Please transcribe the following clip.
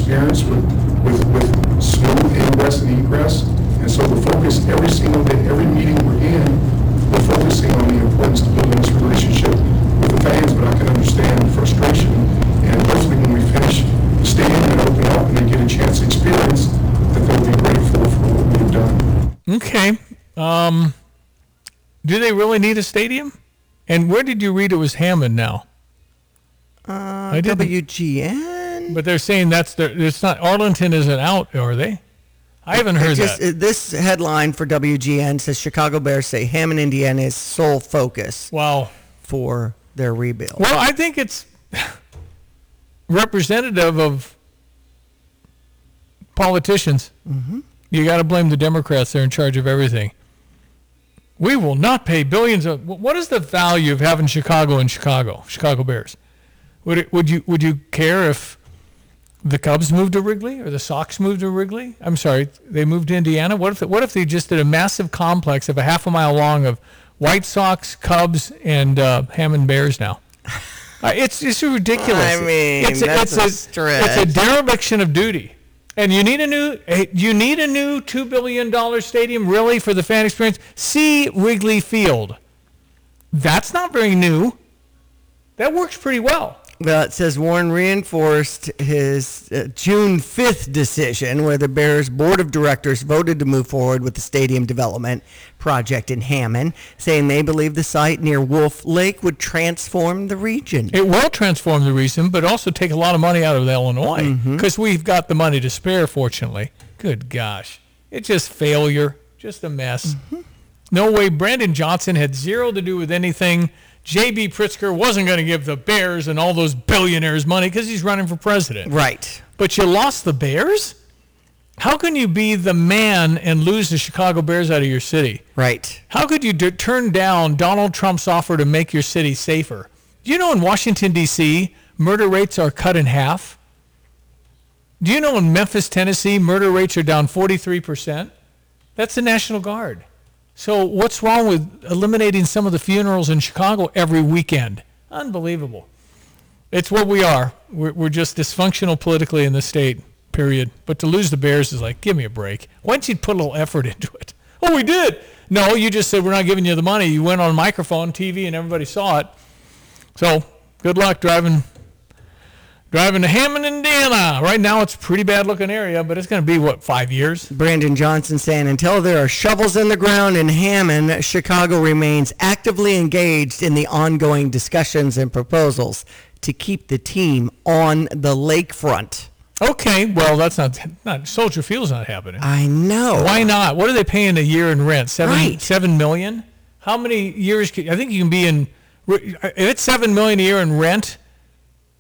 experience with smooth ingress and egress. And so the focus every single day, every meeting we're in, we're focusing on the importance of building this relationship with the fans, but I can understand the frustration. And hopefully when we finish the stadium and open up and they get a chance to experience, that they'll be grateful for what we've done. Okay. Do they really need a stadium? And where did you read it was Hammond now? WGN. But they're saying it's not, Arlington isn't out, are they? I haven't heard that. This headline for WGN says Chicago Bears say Hammond, Indiana is sole focus. Wow. For their rebuild. Well, I think it's representative of politicians. Mm-hmm. You got to blame the Democrats. They're in charge of everything. We will not pay billions of. What is the value of having Chicago in Chicago? Chicago Bears. Would you care if the Cubs moved to Wrigley or the Sox moved to Wrigley? I'm sorry, they moved to Indiana. What if they just did a massive complex of a half a mile long of White Sox, Cubs, and Hammond Bears now? It's ridiculous. I mean, that's a stretch. It's a dereliction of duty. And you need a new $2 billion stadium, really, for the fan experience? See Wrigley Field. That's not very new. That works pretty well. Well, it says Warren reinforced his June 5th decision where the Bears Board of Directors voted to move forward with the stadium development project in Hammond, saying they believe the site near Wolf Lake would transform the region. It will transform the region, but also take a lot of money out of Illinois because we've got the money to spare, fortunately. Good gosh. It's just failure, just a mess. Mm-hmm. No way. Brandon Johnson had zero to do with anything. J.B. Pritzker wasn't going to give the Bears and all those billionaires money because he's running for president. Right. But you lost the Bears? How can you be the man and lose the Chicago Bears out of your city? Right. How could you turn down Donald Trump's offer to make your city safer? Do you know in Washington, D.C., murder rates are cut in half? Do you know in Memphis, Tennessee, murder rates are down 43%? That's the National Guard. So what's wrong with eliminating some of the funerals in Chicago every weekend? Unbelievable. It's what we are. We're just dysfunctional politically in this state, period. But to lose the Bears is like, give me a break. Why don't you put a little effort into it? Oh, we did. No, you just said we're not giving you the money. You went on microphone, TV, and everybody saw it. So good luck driving to Hammond, Indiana. Right now it's a pretty bad-looking area, but it's going to be, 5 years? Brandon Johnson saying, until there are shovels in the ground in Hammond, Chicago remains actively engaged in the ongoing discussions and proposals to keep the team on the lakefront. Okay, well, that's not Soldier Field's not happening. I know. Why not? What are they paying a year in rent? $7 million? How many years? I think you can be in. If it's $7 million a year in rent,